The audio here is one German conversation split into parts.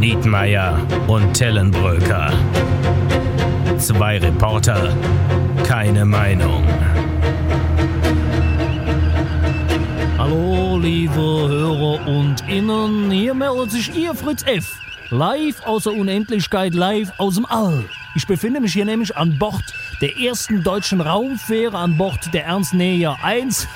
Nietmeier und Tellenbröker. Zwei Reporter, keine Meinung. Hallo, liebe Hörer und Innen, hier meldet sich Ihr Fritz F. Live aus der Unendlichkeit, live aus dem All. Ich befinde mich hier nämlich an Bord der ersten deutschen Raumfähre, an Bord der Ernst Neher 1.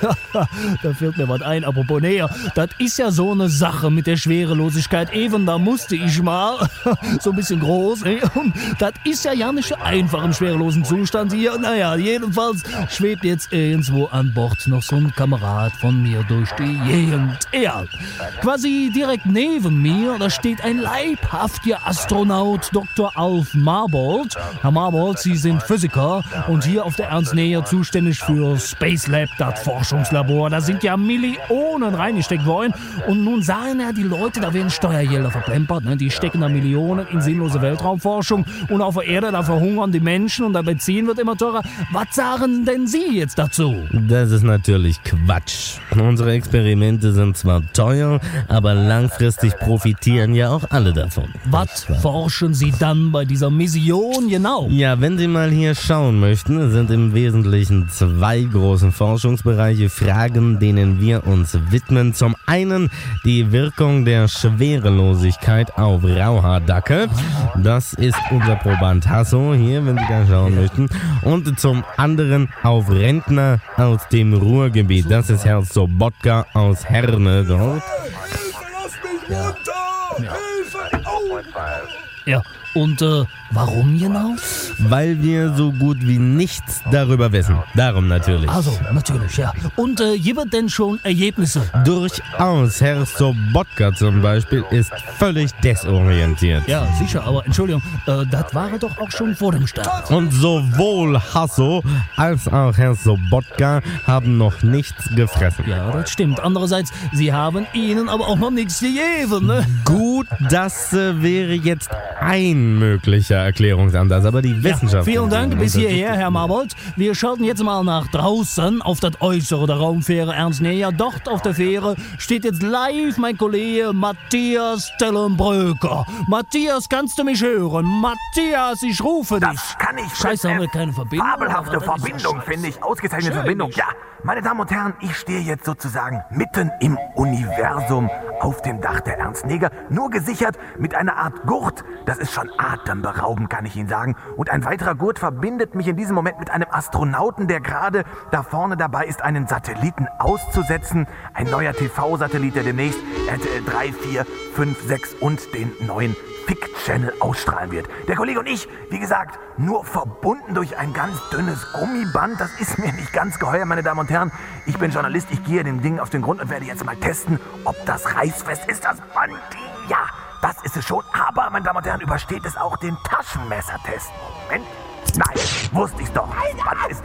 Da fällt mir was ein, apropos Neher. Das ist ja so eine Sache mit der Schwerelosigkeit. Eben, da musste ich mal, so ein bisschen groß. Das ist ja nicht einfach im schwerelosen Zustand hier. Naja, jedenfalls schwebt jetzt irgendwo an Bord noch so ein Kamerad von mir durch die Gegend. Ja, quasi direkt neben mir, da steht ein leibhaftiger Astronaut, Dr. Alf Marbold. Herr Marbold, Sie sind Physiker und hier auf der Ernst Neher zuständig für Space Lab, das Forschungslabor. Da sind ja Millionen reingesteckt worden. Und nun sagen ja die Leute, da werden Steuergelder verplempert. Ne? Die stecken da Millionen in sinnlose Weltraumforschung. Und auf der Erde, da verhungern die Menschen und der Benzin wird immer teurer. Was sagen denn Sie jetzt dazu? Das ist natürlich Quatsch. Unsere Experimente sind zwar teuer, aber langfristig profitieren ja auch alle davon. Was forschen Sie dann bei dieser Mission genau? Ja, wenn Sie mal hier schauen möchten, sind im Wesentlichen zwei große Forschungsbereiche Fragen, denen wir uns widmen. Zum einen die Wirkung der Schwerelosigkeit auf Rauhaardackel. Das ist unser Proband Hasso hier, wenn Sie da schauen möchten. Und zum anderen auf Rentner aus dem Ruhrgebiet. Das ist Herr Sobotka aus Herne dort. Lass mich runter! Hilfe! Au! Ja, und warum genau? Weil wir so gut wie nichts darüber wissen. Darum natürlich. Also, natürlich, ja. Und gibt es denn schon Ergebnisse? Durchaus. Herr Sobotka zum Beispiel ist völlig desorientiert. Ja, sicher, aber Entschuldigung, das war doch auch schon vor dem Start. Und sowohl Hasso als auch Herr Sobotka haben noch nichts gefressen. Ja, das stimmt. Andererseits, Sie haben ihnen aber auch noch nichts gegeben, ne? Gut, das wäre jetzt ein möglicher Erklärungsansatz, aber die Wissenschaft... Ja, vielen Dank bis hierher, Herr Marbold. Wir schalten jetzt mal nach draußen auf das Äußere der Raumfähre Ernst Neher. Dort auf der Fähre steht jetzt live mein Kollege Matthias Tellenbröker. Matthias, kannst du mich hören? Matthias, ich rufe dich. Das kann ich. Scheiße, haben wir keine Verbindung. Fabelhafte Verbindung, finde ich. Ausgezeichnete Verbindung. Ja, meine Damen und Herren, ich stehe jetzt sozusagen mitten im Universum auf dem Dach der Ernst Neger, nur gesichert mit einer Art Gurt. Das ist schon atemberaubend, kann ich Ihnen sagen. Und ein weiterer Gurt verbindet mich in diesem Moment mit einem Astronauten, der gerade da vorne dabei ist, einen Satelliten auszusetzen. Ein neuer TV-Satellit, der demnächst RTL 3, 4, 5, 6 und den neuen Fick-Channel ausstrahlen wird. Der Kollege und ich, wie gesagt, nur verbunden durch ein ganz dünnes Gummiband. Das ist mir nicht ganz geheuer, meine Damen und Herren. Ich bin Journalist, ich gehe dem Ding auf den Grund und werde jetzt mal testen, ob das reißfest ist, das Band. Ja, das ist es schon. Aber, meine Damen und Herren, übersteht es auch den Taschenmessertest. Moment. Nein, wusste ich's doch. Das Band ist...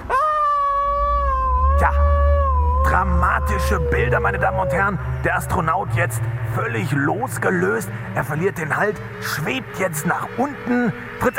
Tja, dramatische Bilder, meine Damen und Herren. Der Astronaut jetzt völlig losgelöst. Er verliert den Halt, schwebt jetzt nach unten. Fritz